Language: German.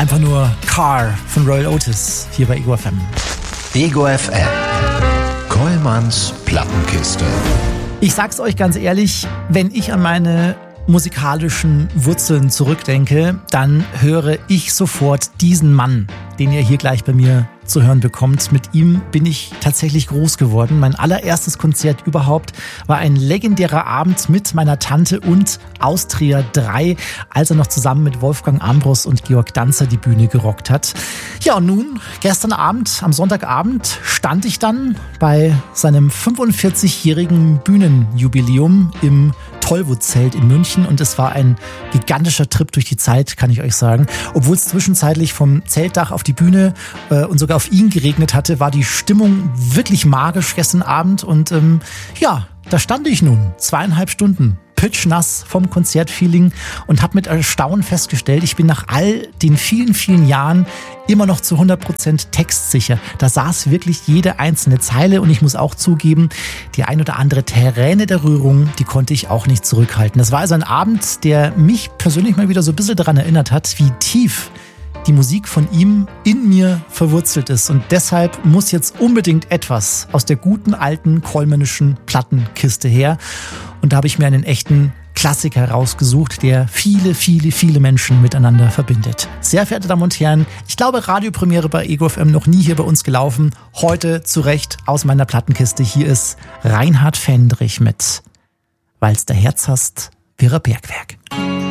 Einfach nur Car von Royal Otis hier bei Ego FM. Ego FM. Kollmanns Plattenkiste. Ich sag's euch ganz ehrlich, wenn ich an meine musikalischen Wurzeln zurückdenke, dann höre ich sofort diesen Mann, den ihr hier gleich bei mir zu hören bekommt. Mit ihm bin ich tatsächlich groß geworden. Mein allererstes Konzert überhaupt war ein legendärer Abend mit meiner Tante und Austria 3, als er noch zusammen mit Wolfgang Ambros und Georg Danzer die Bühne gerockt hat. Ja, und nun, gestern Abend, am Sonntagabend, stand ich dann bei seinem 45-jährigen Bühnenjubiläum im Tollwood-Zelt in München und es war ein gigantischer Trip durch die Zeit, kann ich euch sagen. Obwohl es zwischenzeitlich vom Zeltdach auf die Bühne und sogar auf ihn geregnet hatte, war die Stimmung wirklich magisch gestern Abend und ja, da stand ich nun 2,5 Stunden pitschnass vom Konzertfeeling und habe mit Erstaunen festgestellt, ich bin nach all den vielen, vielen Jahren immer noch zu 100% textsicher. Da saß wirklich jede einzelne Zeile und ich muss auch zugeben, die ein oder andere Träne der Rührung, die konnte ich auch nicht zurückhalten. Das war also ein Abend, der mich persönlich mal wieder so ein bisschen daran erinnert hat, wie tief die Musik von ihm in mir verwurzelt ist. Und deshalb muss jetzt unbedingt etwas aus der guten alten kollmännischen Plattenkiste her. Und da habe ich mir einen echten Klassiker rausgesucht, der viele, viele, viele Menschen miteinander verbindet. Sehr verehrte Damen und Herren, ich glaube, Radiopremiere bei Ego FM noch nie hier bei uns gelaufen. Heute zu Recht aus meiner Plattenkiste. Hier ist Reinhard Fendrich mit Weil's der Herz hast, wäre Bergwerk.